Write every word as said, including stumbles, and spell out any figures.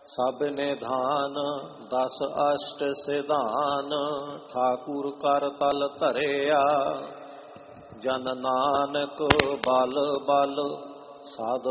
ਸਭ ਨਿਧਾਨ ਦਸ ਅਸ਼ਟ ਸਿਧਾਨ, ਠਾਕੁਰ ਕਰ ਤਲ ਧਰਿਆ। ਜਨ ਨਾਨਕ ਬਲ ਬਲ ਸਾਧ